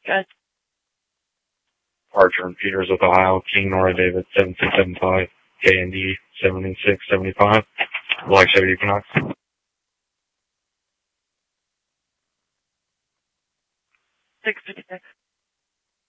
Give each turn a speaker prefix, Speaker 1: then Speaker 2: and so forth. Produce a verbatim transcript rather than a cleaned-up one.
Speaker 1: Good.
Speaker 2: Archer and Peters with Ohio, King Nora David seven six seven five, K N D seven six seven five, Black Chevy Equinox.
Speaker 1: six fifty-six.